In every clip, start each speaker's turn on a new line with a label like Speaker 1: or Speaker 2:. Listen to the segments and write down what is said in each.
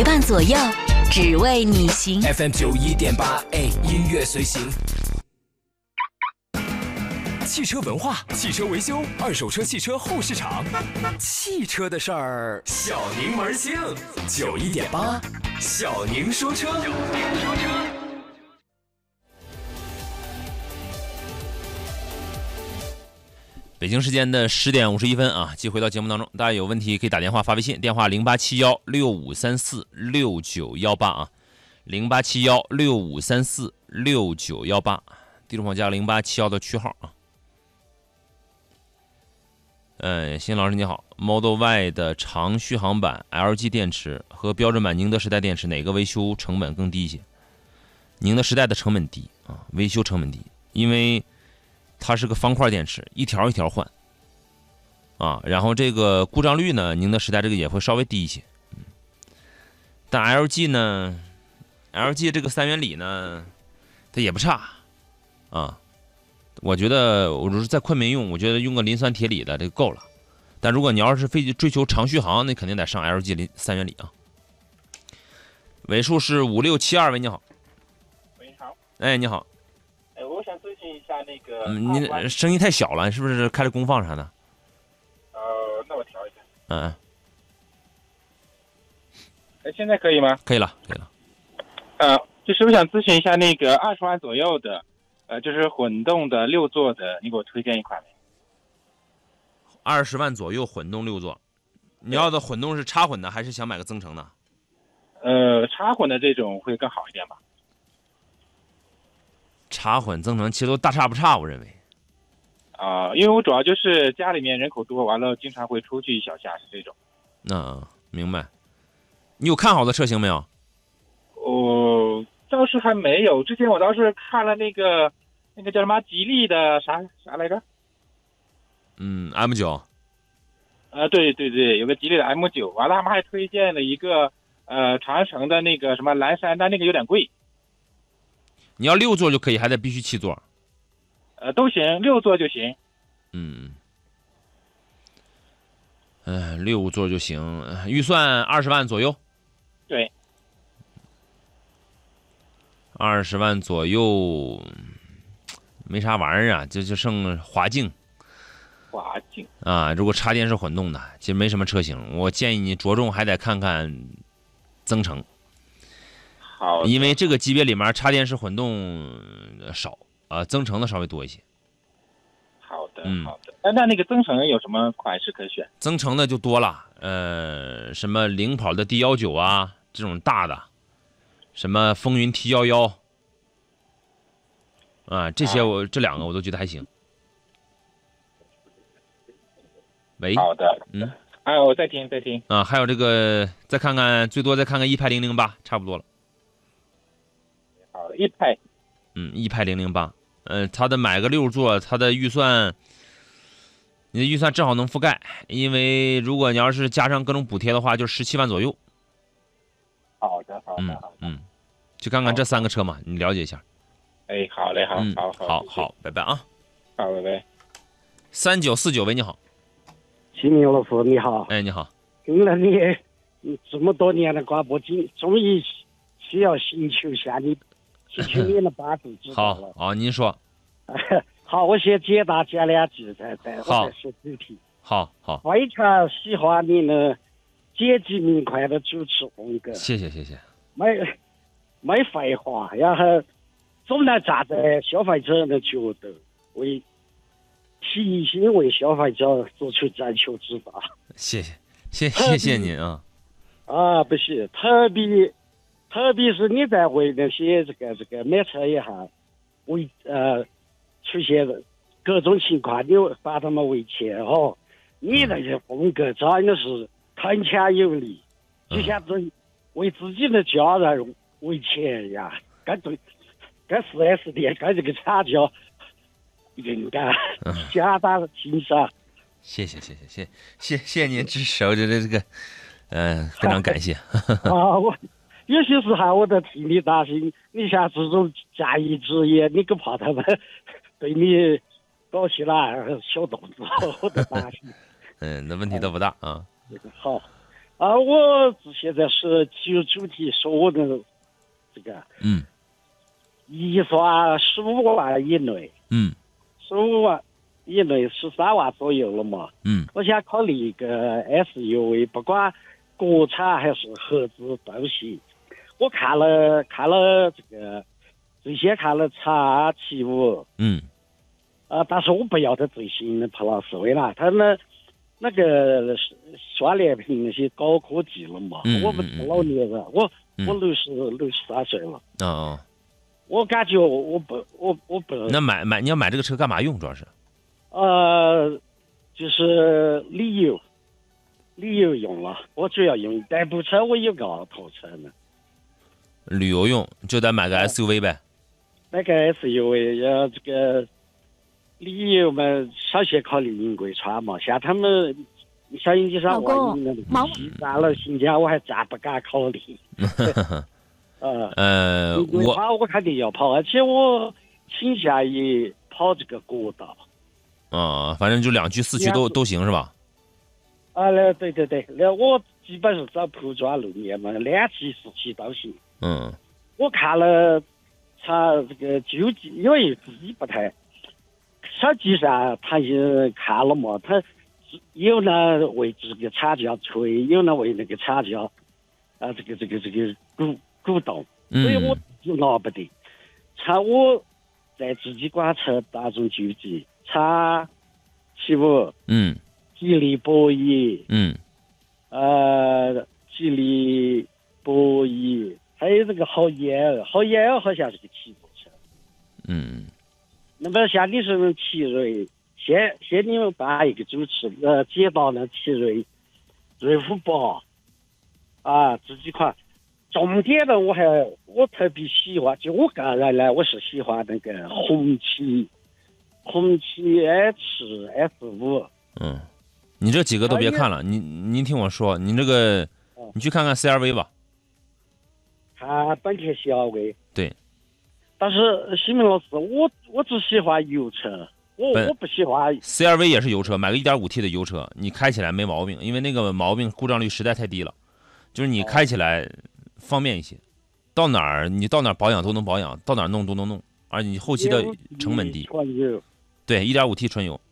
Speaker 1: 陪伴左右，只为你行。
Speaker 2: FM91.8，音乐随行。汽车文化，汽车维修，二手车汽车后市场，汽车的事儿，小宁门兴。91.8，小宁说车。
Speaker 3: 北京时间的10点51分啊，继续回到节目当中，大家有问题可以打电话发微信，电话087165346918啊，087165346918，地图炮加0871的区号啊。辛老师你好 ，Model Y 的长续航版 LG 电池和标准版宁德时代电池哪个维修成本更低一些？宁德时代的成本低啊，维修成本低，因为它是个方块电池，一条一条换啊，然后这个故障率呢，宁德时代这个也会稍微低一些，但 LG 呢 ，LG 这个3元锂呢，它也不差啊。我觉得我是在昆明用，我觉得用个磷酸铁锂的这个够了。但如果你要是非追求长续航，那肯定得上 LG 3元锂啊。尾数是5672，喂，你好。
Speaker 4: 喂，你好。
Speaker 3: 哎，你好。
Speaker 4: 我想咨询一下那个。
Speaker 3: 您声音太小了，是不是开了功放啥的？
Speaker 4: 那我调一下。
Speaker 3: 嗯。
Speaker 4: 现在可以吗？
Speaker 3: 可以了，可以了。
Speaker 4: 就是我想咨询一下那个20万左右的。就是混动的6座的，你给我推荐一款没
Speaker 3: ？20万左右混动6座，你要的混动是插混的，还是想买个增程的？
Speaker 4: 插混的这种会更好一点吧。
Speaker 3: 插混增程其实都大差不差，我认为。
Speaker 4: 因为我主要就是家里面人口多，完了经常会出去一小下，是这种。
Speaker 3: 明白。你有看好的车型没有？
Speaker 4: 倒是还没有，之前我倒是看了那个叫什么吉利的啥来着
Speaker 3: ？M9。
Speaker 4: 对，有个吉利的 M9， 完了他们还推荐了一个长城的那个什么蓝山，但那个有点贵。
Speaker 3: 你要6座就可以，还得必须7座？
Speaker 4: 都行，6座就行。
Speaker 3: 6座就行，预算20万左右。
Speaker 4: 对。
Speaker 3: 20万左右，没啥玩意儿啊，就剩华境。
Speaker 4: 华境
Speaker 3: 啊，如果插电式混动的，其实没什么车型。我建议你着重还得看看增程。
Speaker 4: 好，
Speaker 3: 因为这个级别里面插电式混动少增程的稍微多一些。
Speaker 4: 好的，好的。那个增程有什么款式可选？
Speaker 3: 增程的就多了，什么领跑的 D19啊，这种大的。什么风云 T11这些这2个我都觉得还行。喂，
Speaker 4: 好的，我再听
Speaker 3: 还有这个再看看，最多再看看一派008，差不多了。
Speaker 4: 好的，一派
Speaker 3: 008，它的买个6座，它的预算，你的预算正好能覆盖，因为如果你要是加上各种补贴的话，就17万左右。
Speaker 4: 好的，
Speaker 3: 去看看这3个车嘛，你了解一下。
Speaker 4: 好嘞，
Speaker 3: 好，拜拜啊。
Speaker 4: 好，拜拜。
Speaker 3: 3949，喂，你好。
Speaker 5: 齐明老师你好。
Speaker 3: 哎，你好。
Speaker 5: 听了你这么多年的广播剧，终于需要寻求下你的八字指导了。
Speaker 3: 好，您说。
Speaker 5: 好，我先解答这2句，再说主题。
Speaker 3: 好，
Speaker 5: 非常喜欢你的简洁明快的主持风格。
Speaker 3: 谢谢。
Speaker 5: 没废话，然后总能站在消费者的角度，为提醒为消费者做出正确指导。
Speaker 3: 谢谢您啊！
Speaker 5: 不是，特别是你在为那些这个买车也好，为出现各种情况，你把他们为前你那些风格真的是铿锵有力，就像为自己的家人为前一样，跟 4S 店跟这个厂家应该相当欣赏。
Speaker 3: 谢谢您支持，我觉得这个非常感谢。
Speaker 5: 我有些时候我都替你担心，你像这种假意之言，你更怕他们对你搞起来小动作，我都担心。
Speaker 3: 那问题都不大啊。
Speaker 5: 好， 我现在是体育主题说我的这个，一刷15万以内，15万以内13万左右了嘛，我想考虑一个 SUV， 不管国产还是合资都行。我看了这个，最先看了叉75，但是我不要它最新的 Plus， 为啥？它那个双联屏那些高科技了嘛，我们是老年人，我63岁了，我感觉我不。
Speaker 3: 那你要买这个车干嘛用？主要是，
Speaker 5: 就是旅游用了，我主要用代步车，我有个二头车呢。
Speaker 3: 旅游用就得买个 SUV 呗。
Speaker 5: 买个 SUV，这个旅游嘛，少些考虑云贵川嘛，像他们小营地上万一西藏了新疆，我还暂不敢考虑。云贵川我肯定要跑，而且我倾向于跑这个国道。
Speaker 3: 反正就2区4区都行是吧？
Speaker 5: 对，那我基本是走铺装路面嘛，2期4期都行。我看了这个究竟，因为自己不太，手机上他也看了嘛，他有呢为这个厂家吹，有呢为那个厂家这个鼓动，所以我就拿不得。我在自己观测大众纠集叉75，吉利博逸，吉利博逸，还有这个豪野尔好像是个7座车。那么像你是奇瑞，先你们办一个主持，捷达的奇瑞虎8自己款。重点的我特别喜欢，就我个人呢，我是喜欢那个红旗 H-S5。
Speaker 3: 你这几个都别看了，您听我说，你这个你去看看 CR-V 吧。
Speaker 5: 看本田 CR-V。
Speaker 3: 对。
Speaker 5: 但是新明老师，我只喜欢油车，我不喜欢
Speaker 3: CR-V 也是油车，买个 1.5T 的油车，你开起来没毛病，因为那个毛病故障率实在太低了，就是你开起来方便一些，你到哪儿保养都能保养，到哪儿弄都能弄，而且你后期的成本低。对，1.5T 纯油。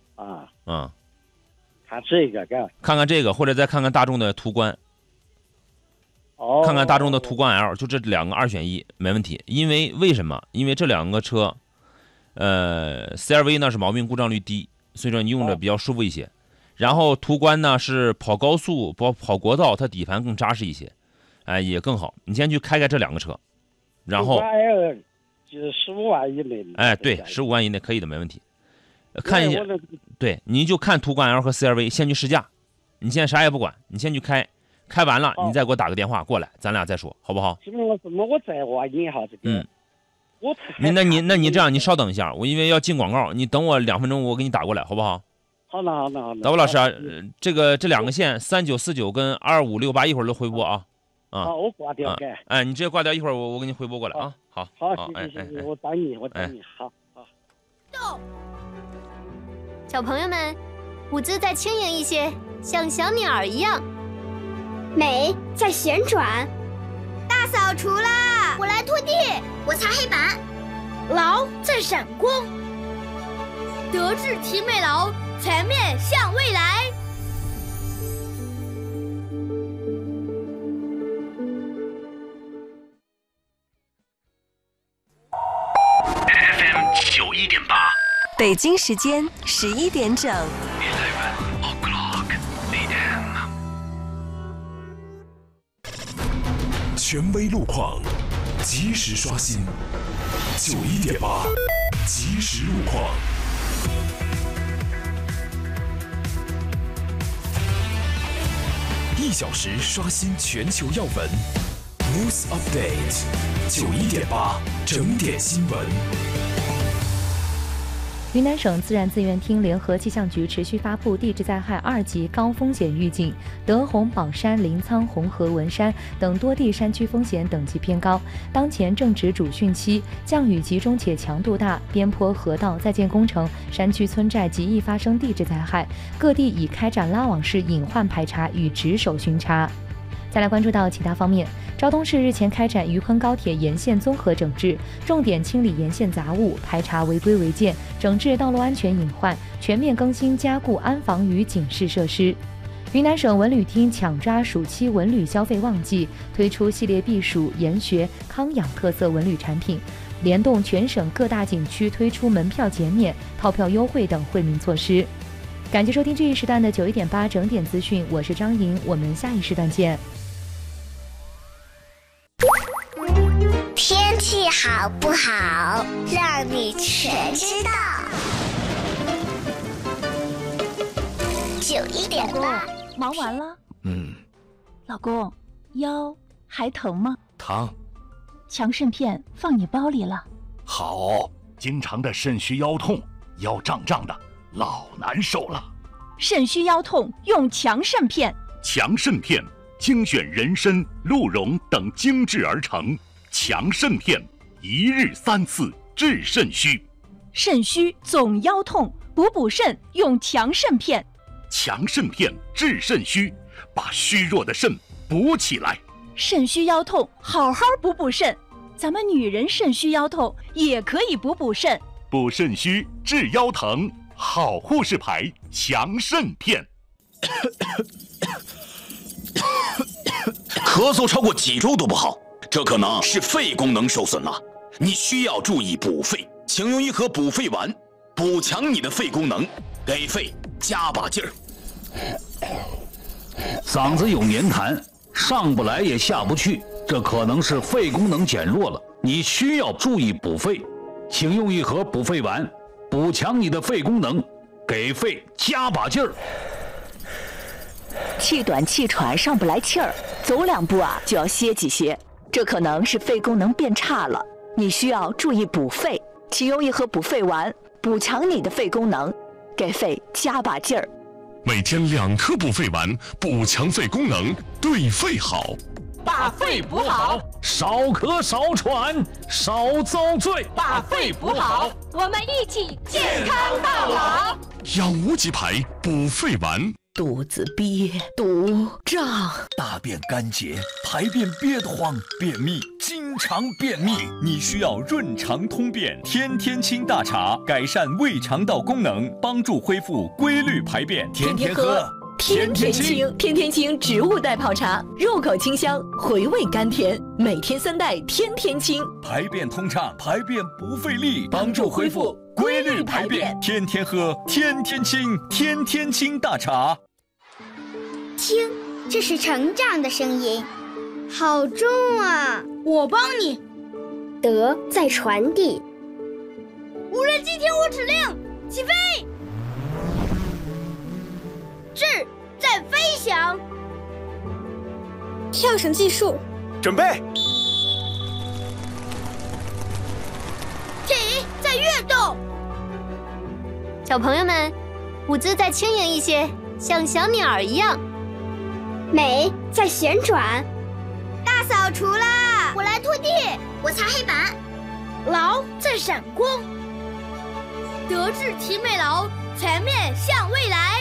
Speaker 5: 看这个
Speaker 3: 看看这个，或者再看看大众的途观。看看大众的途观 L， 就这2个2选1，没问题。为什么？因为这2个车，CR-V 呢是毛病故障率低，所以说你用着比较舒服一些。然后途观呢是跑高速、跑国道，它底盘更扎实一些，也更好。你先去开这2个车，然后
Speaker 5: 就是15万以内。
Speaker 3: 对，15万以内可以的，没问题。看一下，对，你就看途观 L 和 CR-V， 先去试驾。你现在啥也不管，你先去开完了，你再给我打个电话过来，咱俩再说，好不好？
Speaker 5: 行了，什么我再问你一下这个。
Speaker 3: 那你这样，你稍等一下，我因为要进广告，你等我2分钟，我给你打过来，好不好？
Speaker 5: 好的。
Speaker 3: 老吴老师啊，这2个线3949跟2568一会儿都回拨啊。
Speaker 5: 好，我挂掉。
Speaker 3: 你直接挂掉，一会儿我给你回拨过来啊。好，
Speaker 5: 谢谢，我等你，好。
Speaker 6: 小朋友们，舞姿再轻盈一些，像小鸟一样。
Speaker 7: 美在旋转，
Speaker 6: 大扫除啦！
Speaker 7: 我来拖地，我擦黑板。
Speaker 8: 劳在闪光，德智体美劳，全面向未来。
Speaker 2: FM 91.8，
Speaker 1: 北京时间11点整。
Speaker 2: 权威路况，及时刷新。91.8，即时路况。1小时刷新全球要闻 ，News Update，91.8，整点新闻。
Speaker 9: 云南省自然资源厅联合气象局持续发布地质灾害2级高风险预警，德宏、宝山、临沧、红河、文山等多地山区风险等级偏高。当前正值主汛期，降雨集中且强度大，边坡、河道在建工程、山区村寨极易发生地质灾害。各地已开展拉网式隐患排查与值守巡查。再来关注到其他方面，昭通市日前开展渝昆高铁沿线综合整治，重点清理沿线杂物，排查违规违建，整治道路安全隐患，全面更新加固安防与警示设施。云南省文旅厅抢抓暑期文旅消费旺季，推出系列避暑、研学、康养特色文旅产品，联动全省各大景区推出门票减免、套票优惠等惠民措施。感谢收听这一时段的91.8整点资讯，我是张莹，我们下一时段见。
Speaker 7: 天气好不好，让你全知道。91.8，
Speaker 10: 忙完了？老公，腰还疼吗？
Speaker 11: 疼。
Speaker 10: 强肾片放你包里了。
Speaker 11: 好，经常的肾虚腰痛，腰胀胀的，老难受了。
Speaker 10: 肾虚腰痛用强肾片。
Speaker 11: 强肾片精选人参、鹿茸等精制而成。强肾片1日3次治肾虚。
Speaker 10: 肾虚总腰痛，补肾用强肾片。
Speaker 11: 强肾片治肾虚，把虚弱的肾补起来。
Speaker 10: 肾虚腰痛好好补肾，咱们女人肾虚腰痛也可以补肾。
Speaker 11: 补肾虚治腰疼，好护士牌强肾片。
Speaker 12: 咳嗽超过几周都不好，这可能是肺功能受损了，你需要注意补肺，请用一盒补肺丸，补强你的肺功能，给肺加把劲儿。
Speaker 13: 嗓子有黏痰，上不来也下不去，这可能是肺功能减弱了，你需要注意补肺，请用一盒补肺丸，补强你的肺功能，给肺加把劲儿。
Speaker 14: 气短气喘上不来气儿，走2步就要歇几歇，这可能是肺功能变差了，你需要注意补肺，请用一盒补肺丸，补强你的肺功能，给肺加把劲儿。
Speaker 15: 每天2颗补肺丸，补强肺功能，对肺好。
Speaker 16: 把肺补好，
Speaker 13: 少咳少喘少遭罪。
Speaker 16: 把肺补好，我们一起健康到老。
Speaker 15: 养无极牌补肺丸。
Speaker 17: 肚子憋、堵、胀，
Speaker 18: 大便干结，排便憋得慌，便秘，经常便秘，你需要润肠通便天天清大茶，改善胃肠道功能，帮助恢复规律排便。天天喝，
Speaker 17: 天天清。天天清植物代泡茶，入口清香，回味甘甜，每天3袋，天天清，
Speaker 18: 排便通畅，排便不费力，帮助恢复规律排便。天天喝，天天清，天天清大茶。
Speaker 7: 听，这是成长的声音，好重啊！
Speaker 8: 我帮你。
Speaker 7: 德在传递。
Speaker 8: 无人机听我指令，起飞。智在飞翔。
Speaker 7: 跳绳计数，
Speaker 18: 准备。
Speaker 8: 体在跃动。
Speaker 6: 小朋友们，舞姿再轻盈一些，像小鸟一样。
Speaker 7: 美在旋转。
Speaker 8: 大扫除啦！
Speaker 7: 我来拖地，我擦黑板。
Speaker 8: 劳在闪光。德智体美劳，全面向未来。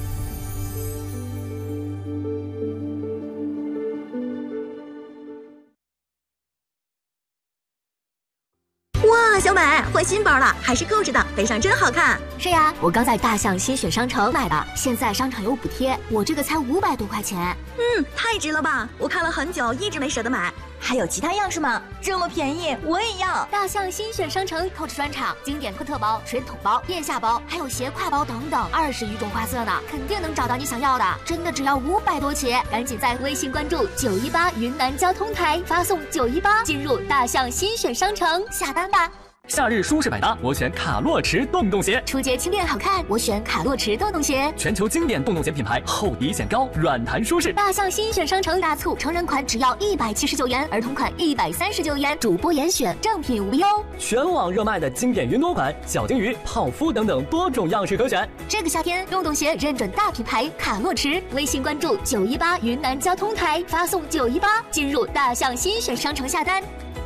Speaker 19: 哇，小美换新包了，还是购置的，背上真好看。
Speaker 20: 是呀，我刚在大象新选商城买的，现在商场有补贴，我这个才500多块钱。
Speaker 19: 太值了吧！我看了很久，一直没舍得买。还有其他样式吗？这么便宜，我也要。
Speaker 20: 大象新选商城购置专场，经典科特包、水桶包、腋下包，还有斜挎包等等，20余种花色呢，肯定能找到你想要的。真的只要500多起，赶紧在微信关注918云南交通台，发送918进入大象新选商城下单吧。
Speaker 21: 夏日舒适百搭，我选卡洛驰洞洞鞋。
Speaker 20: 出街轻便好看，我选卡洛驰洞洞鞋。
Speaker 21: 全球经典洞洞鞋品牌，厚底显高，软弹舒适。
Speaker 20: 大象新选商城大促，成人款只要179元，儿童款139元，主播严选，正品无忧。
Speaker 21: 全网热卖的经典云朵款、小金鱼、泡芙等等多种样式可选。
Speaker 20: 这个夏天，洞洞鞋认准大品牌卡洛驰，微信关注918云南交通台，发送918进入大象新选商城下单。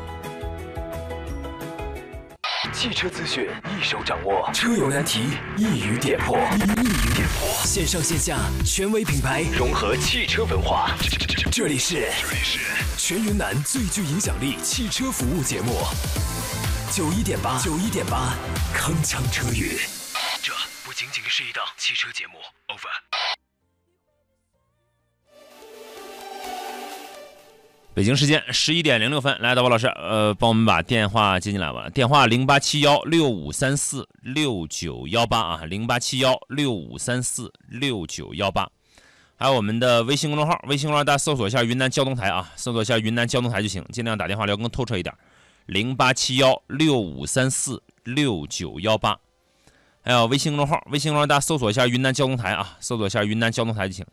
Speaker 2: 汽车资讯一手掌握，车友难题一语点破。线上线下权威品牌融合汽车文化，这里是全云南最具影响力汽车服务节目91.8，铿锵车语。这不仅仅是一档汽车节目。over。
Speaker 3: 北京时间11点06分，来，导播老师，帮我们把电话接进来吧。电话087165346918啊，087165346918。还有我们的微信公众号，微信公众号大家搜索一下云南交通台啊，搜索一下云南交通台就行，尽量打电话聊更透彻一点。087165346918。还有微信公众号，微信公众号大家搜索一下云南交通台啊，搜索一下云南交通台就行。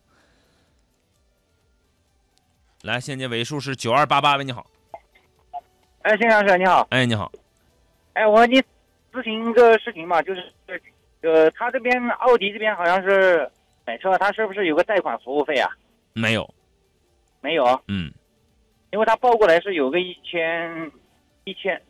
Speaker 3: 来，现在尾数是9288，喂，你好。
Speaker 22: 哎，辛老师你好。
Speaker 3: 哎，你好。
Speaker 22: 哎，我和你咨询一个事情嘛，就是，他这边奥迪这边好像是买车，他是不是有个贷款服务费啊？
Speaker 3: 没有。
Speaker 22: 没有。
Speaker 3: 嗯。
Speaker 22: 因为他报过来是有个1000。